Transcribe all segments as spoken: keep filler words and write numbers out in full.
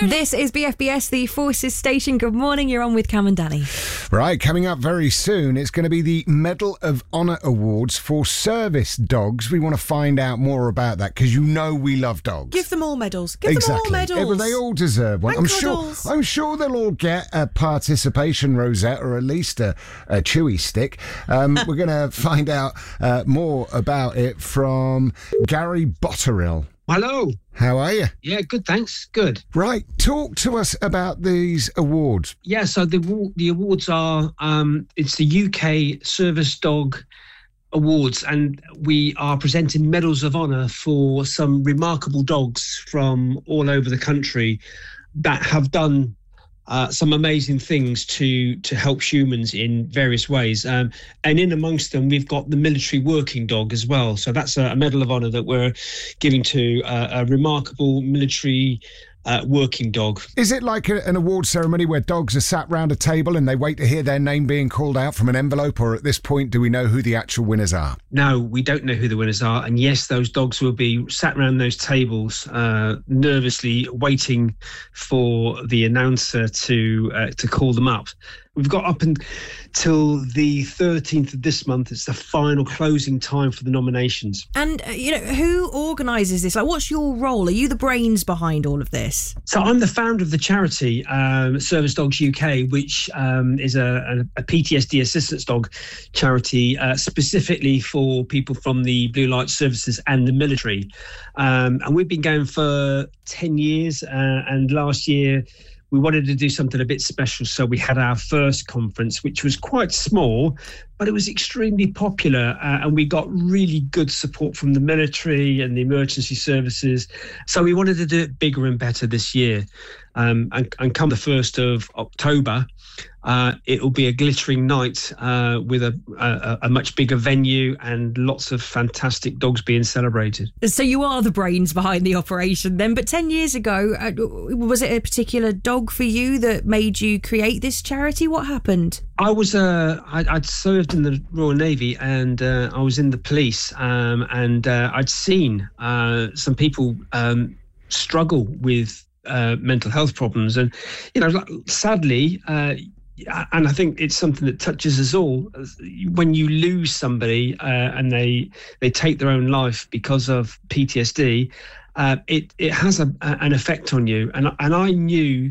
This is B F B S, the Forces Station. Good morning, you're on with Cam and Danny. Right, coming up very soon, it's going to be the Medal of Honor Awards for service dogs. We want to find out more about that because you know we love dogs. Give them all medals. Give exactly. them all medals. Yeah, they all deserve one. And I'm cuddles. sure. I'm sure they'll all get a participation rosette or at least a, a chewy stick. Um, we're going to find out uh, more about it from Gary Botterill. Hello. How are you? Yeah, good, thanks. Good. Right, talk to us about these awards. Yeah, so the the awards are, um, it's the U K Service Dog Awards, and we are presenting medals of honour for some remarkable dogs from all over the country that have done Uh, some amazing things to to help humans in various ways. Um, and in amongst them, we've got the military working dog as well. So that's a, a medal of honour that we're giving to uh, a remarkable military uh, working dog. Is it like a, an award ceremony where dogs are sat round a table and they wait to hear their name being called out from an envelope, or at this point do we know who the actual winners are? No, we don't know who the winners are. And yes, those dogs will be sat around those tables uh, nervously waiting for the announcer to uh, to call them up. We've got up until the thirteenth of this month. It's the final closing time for the nominations. And, uh, you know, who organises this? Like, what's your role? Are you the brains behind all of this? So I'm the founder of the charity, um, Service Dogs U K, which um, is a, a, a P T S D assistance dog charity uh, specifically for people from the Blue Light Services and the military. Um, and we've been going for ten years. Uh, and last year, we wanted to do something a bit special, so we had our first conference, which was quite small, but it was extremely popular, uh, and we got really good support from the military and the emergency services. So we wanted to do it bigger and better this year. Um, and, and come the first of October, uh, it will be a glittering night uh, with a, a, a much bigger venue and lots of fantastic dogs being celebrated. So you are the brains behind the operation then. But ten years ago, uh, was it a particular dog for you that made you create this charity? What happened? I was uh, I, I'd served in the Royal Navy, and uh, I was in the police, um, and uh, I'd seen uh, some people um, struggle with uh, mental health problems, and you know, sadly, uh, and I think it's something that touches us all. When you lose somebody uh, and they they take their own life because of P T S D, uh, it it has a, an effect on you, and and I knew.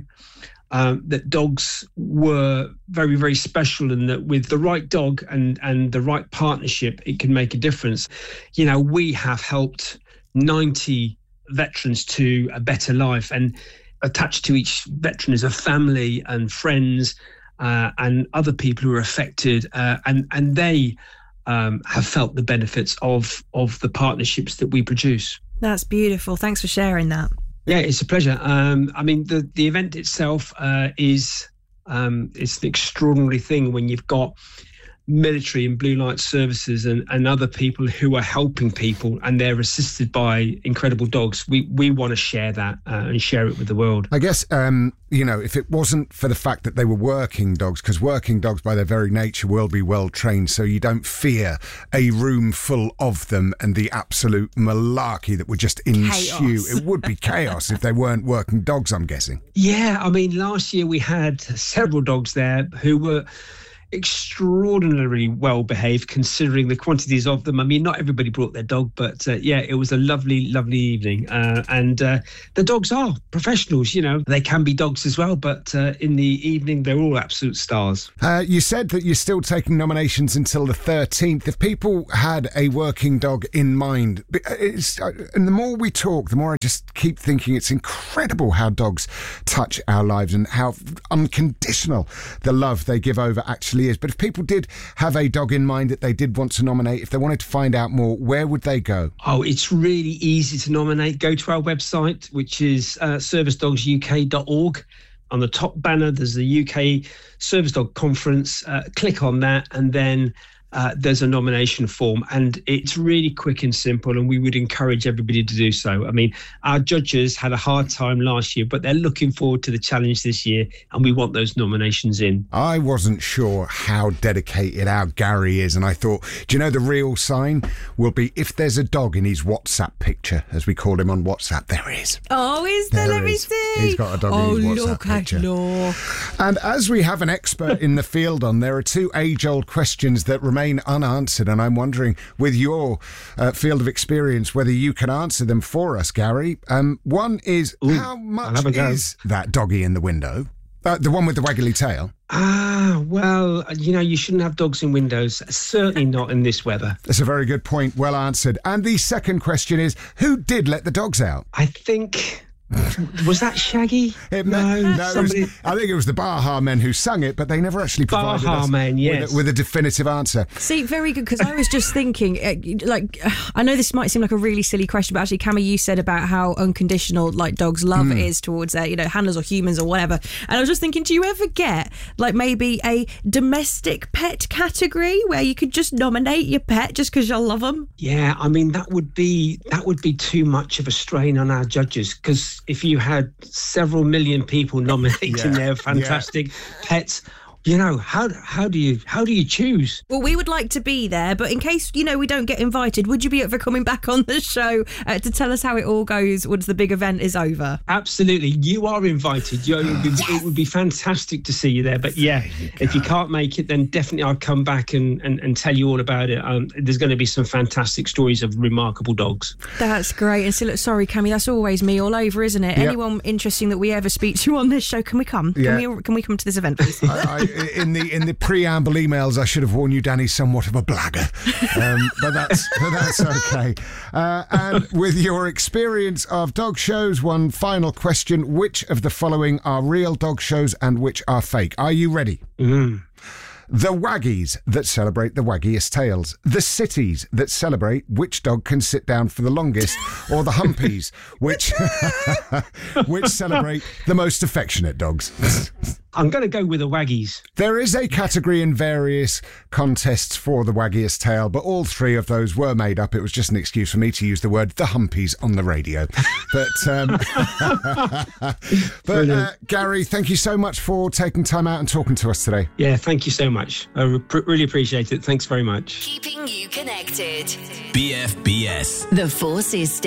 Um, that dogs were very, very special, and that with the right dog and, and the right partnership, it can make a difference. You know, we have helped ninety veterans to a better life, and attached to each veteran is a family and friends uh, and other people who are affected, uh, and, and they um, have felt the benefits of, of the partnerships that we produce. That's beautiful. Thanks for sharing that. Yeah, it's a pleasure. Um, I mean, the, the event itself uh, is um, it's an extraordinary thing when you've got military and blue light services and, and other people who are helping people, and they're assisted by incredible dogs. We we want to share that uh, and share it with the world. I guess, um, you know, if it wasn't for the fact that they were working dogs, because working dogs by their very nature will be well trained, so you don't fear a room full of them and the absolute malarkey that would just ensue. Chaos. It would be chaos if they weren't working dogs, I'm guessing. Yeah, I mean, last year we had several dogs there who were extraordinarily well behaved considering the quantities of them. I mean, not everybody brought their dog, but uh, yeah, it was a lovely, lovely evening. Uh, and uh, the dogs are professionals, you know, they can be dogs as well, but uh, in the evening, they're all absolute stars. Uh, you said that you're still taking nominations until the thirteenth. If people had a working dog in mind, it's, uh, and the more we talk, the more I just keep thinking it's incredible how dogs touch our lives and how unconditional the love they give over actually is. But if people did have a dog in mind that they did want to nominate, if they wanted to find out more, where would they go? Oh, it's really easy to nominate. Go to our website, which is uh, service dogs U K dot org. On the top banner, there's the U K Service Dog Conference. Uh, click on that, and then uh, there's a nomination form, and it's really quick and simple, and we would encourage everybody to do so. I mean, our judges had a hard time last year, but they're looking forward to the challenge this year, and we want those nominations in. I wasn't sure how dedicated our Gary is, and I thought, do you know the real sign will be if there's a dog in his WhatsApp picture, as we call him on WhatsApp? There is. Oh, is there? There Let me is. see. He's got a dog Oh, in his WhatsApp look at picture. Law. And as we have an expert in the field on, there are two age-old questions that remain unanswered, and I'm wondering, with your uh, field of experience, whether you can answer them for us, Gary. Um, one is, Ooh, how I'll much have a go. is that doggy in the window? Uh, the one with the waggly tail? Ah, well, you know, you shouldn't have dogs in windows. Certainly not in this weather. That's a very good point. Well answered. And the second question is, who did let the dogs out? I think... Was that Shaggy? It no, may- no, it was- somebody... I think it was the Baha Men who sung it, but they never actually provided Baha us Men, yes. with, a, with a definitive answer. See, very good, because I was just thinking, uh, like, I know this might seem like a really silly question, but actually, Cammy, you said about how unconditional, like, dogs' love Mm. is towards their, you know, handlers or humans or whatever. And I was just thinking, do you ever get, like, maybe a domestic pet category where you could just nominate your pet just because you love them? Yeah, I mean, that would be that would be too much of a strain on our judges, because if you had several million people nominating Yeah, their fantastic pets, you know, how how do you how do you choose? Well, we would like to be there, but in case, you know, we don't get invited, would you be up for coming back on the show uh, to tell us how it all goes once the big event is over? Absolutely, you are invited. You, it, would be, it would be fantastic to see you there. But yeah, you if you can't make it, then definitely I'll come back and, and, and tell you all about it. Um, there's going to be some fantastic stories of remarkable dogs. That's great. And still, look, sorry, Cammy, that's always me all over, isn't it? Yep. Anyone interesting that we ever speak to on this show, can we come? Yeah. Can we? Can we come to this event, please? I, I, in the in the preamble emails, I should have warned you, Danny's somewhat of a blagger, um, but that's but that's okay. Uh, and with your experience of dog shows, one final question: which of the following are real dog shows and which are fake? Are you ready? Mm. The Waggies that celebrate the waggiest tails. The Cities that celebrate which dog can sit down for the longest. Or the Humpies, which which celebrate the most affectionate dogs. I'm going to go with the Waggies. There is a category in various contests for the waggiest tail, but all three of those were made up. It was just an excuse for me to use the word the Humpies on the radio. But, um, but uh, Gary, thank you so much for taking time out and talking to us today. Yeah, thank you so much. I re- really appreciate it. Thanks very much. Keeping you connected. B F B S. The Forces